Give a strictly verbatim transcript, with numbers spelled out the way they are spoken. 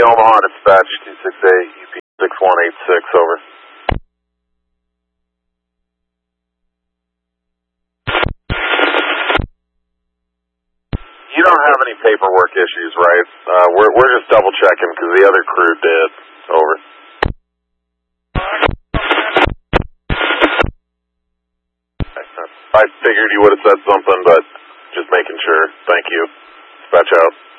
Omaha dispatch two six eight, U P six one eight six, over. You don't have any paperwork issues, right? Uh, we're, we're just double checking because the other crew did, over. I figured you would have said something, but just making sure. Thank you. Dispatch out.